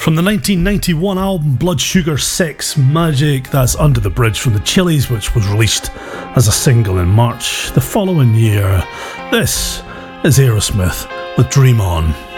From the 1991 album Blood Sugar Sex Magik, that's Under the Bridge from the Chili's, which was released as a single in March the following year. This is Aerosmith with Dream On.